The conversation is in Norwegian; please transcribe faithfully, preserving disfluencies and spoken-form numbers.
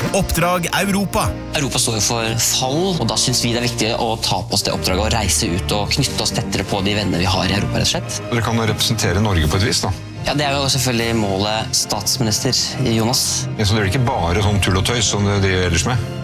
Oppdrag Europa. Europa står jo for fall, og da synes vi det er viktig å ta på oss det oppdraget og reise ut og knytte oss tettere på de venner vi har i Europa, rett og slett. Dere kan representere Norge på et vis, da. Ja, det er jo selvfølgelig målet statsminister Jonas. Så det er ikke bare sånn tull og tøys som det driver ellers med?